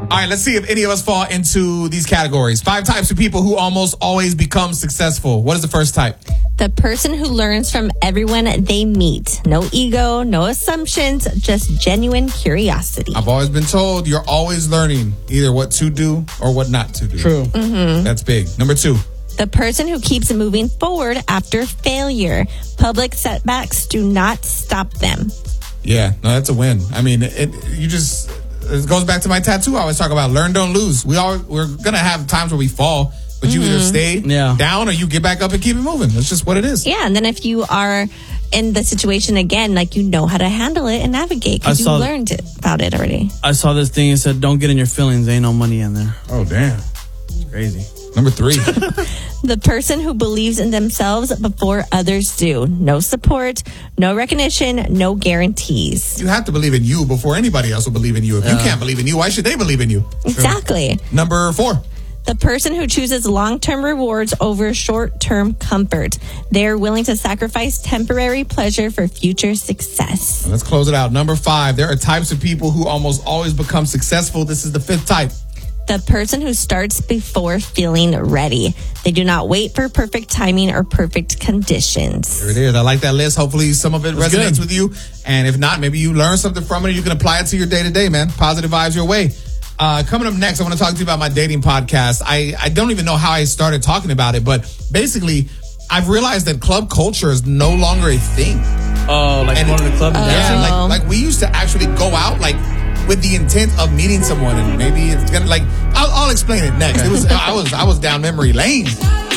All right, let's see if any of us fall into these categories. 5 types of people who almost always become successful. What is the first type? The person who learns from everyone they meet. No ego, no assumptions, just genuine curiosity. I've always been told you're always learning either what to do or what not to do. True. That's big. Number 2. The person who keeps moving forward after failure. Public setbacks do not stop them. Yeah, no, that's a win. I mean, it goes back to my tattoo. I always talk about learn, don't lose. We're going to have times where we fall, but you either stay down or you get back up and keep it moving. That's just what it is. Yeah, and then if you are in the situation again, like you know how to handle it and navigate because you learned about it already. I saw this thing and said, don't get in your feelings. Ain't no money in there. Oh, damn. It's crazy. Number 3. The person who believes in themselves before others do. No support, no recognition, no guarantees. You have to believe in you before anybody else will believe in you. If you can't believe in you, why should they believe in you? Exactly. Number 4. The person who chooses long-term rewards over short-term comfort. They're willing to sacrifice temporary pleasure for future success. Let's close it out. Number 5. There are types of people who almost always become successful. This is the 5th type. The person who starts before feeling ready. They do not wait for perfect timing or perfect conditions. There it is. I like that list. Hopefully some of it resonates with you. And if not, maybe you learn something from it and you can apply it to your day-to-day, man. Positive vibes your way. Coming up next, I want to talk to you about my dating podcast. I don't even know how I started talking about it, but basically, I've realized that club culture is no longer a thing. Oh, like going to the club and dancing? Yeah, like we used to actually go out, like, with the intent of meeting someone, and maybe it's gonna I'll explain it next. I was down memory lane.